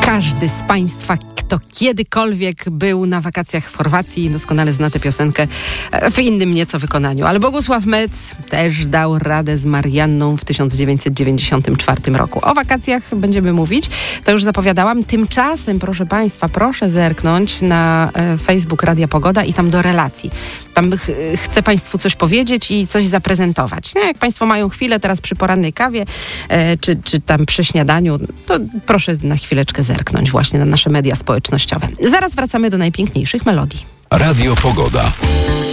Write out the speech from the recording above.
Każdy z Państwa, kto kiedykolwiek był na wakacjach w Chorwacji, doskonale zna tę piosenkę w innym nieco wykonaniu. Ale Bogusław Mec też dał radę z Marianną w 1994 roku. O wakacjach będziemy mówić, to już zapowiadałam. Tymczasem, proszę Państwa, proszę zerknąć na Facebook Radia Pogoda i tam do relacji. Tam chcę Państwu coś powiedzieć i coś zaprezentować. No, jak Państwo mają chwilę teraz przy porannej kawie, czy tam przy śniadaniu, to proszę na chwileczkę zerknąć właśnie na nasze media społecznościowe. Zaraz wracamy do najpiękniejszych melodii. Radio Pogoda.